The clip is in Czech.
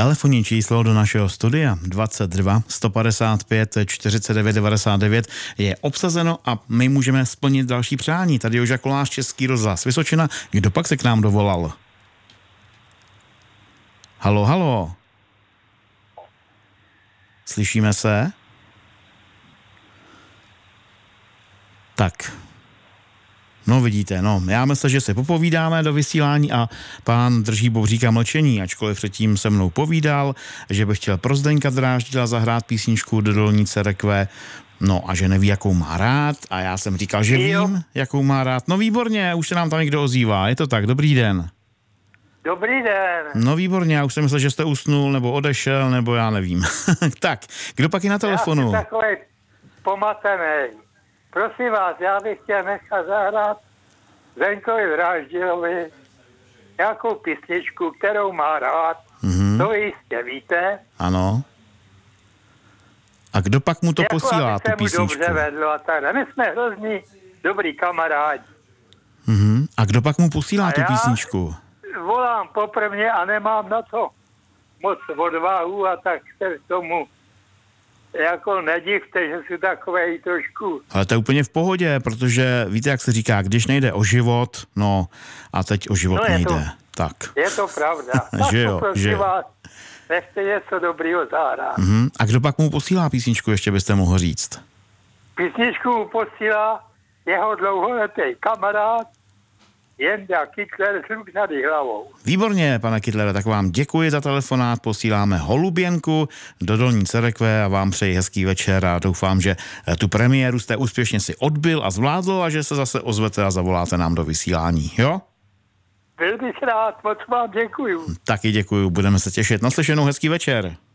Telefonní číslo do našeho studia 22 155 49 99 je obsazeno a my můžeme splnit další přání. Tady Joža Kolář, Český rozhlas Vysočina. Kdo pak se k nám dovolal? Halo, halo. Slyšíme se? Tak. No vidíte, já myslím, že se popovídáme do vysílání a pán drží bobříka mlčení, ačkoliv předtím se mnou povídal, že by chtěl pro Zdeňka Dráždila zahrát písničku do Dolnice Rekve, no a že neví, jakou má rád a já jsem říkal, že vím, jakou má rád. No výborně, už se nám tam někdo ozývá, je to tak, dobrý den. Dobrý den. No výborně, já už jsem myslel, že jste usnul nebo odešel, nebo já nevím. Tak, kdo pak je na telefonu? Já jsem takový pomatený. Prosím vás, já bych chtěl nechat zahrát Zdeňkovi Dráždilovi nějakou písničku, kterou má rád. To vy jistě víte. Ano. A kdo pak mu to posílá, tu písničku? Dobře vedlo a tak. My jsme hrozný dobrý kamarádi. A kdo pak mu posílá tu písničku? Volám poprvně a nemám na to moc odvahu a tak se k tomu jako nedivte, že si takovej trošku... Ale to je úplně v pohodě, protože víte, jak se říká, když nejde o život, no a teď o život nejde. Tak. Je to pravda. Že jo, že vás, nechte něco dobrýho zahrát. A kdo pak mu posílá písničku, ještě byste mohl říct? Písničku mu posílá jeho dlouholetý kamarád Jenda Kytler s ruk nad hlavou. Výborně, pane Kytlere, tak vám děkuji za telefonát, posíláme holuběnku do Dolnice Rekve a vám přeji hezký večer a doufám, že tu premiéru jste úspěšně si odbyl a zvládl a že se zase ozvete a zavoláte nám do vysílání, jo? Byl bych rád, moc vám děkuju. Taky děkuju, budeme se těšit. Naslyšenou, hezký večer.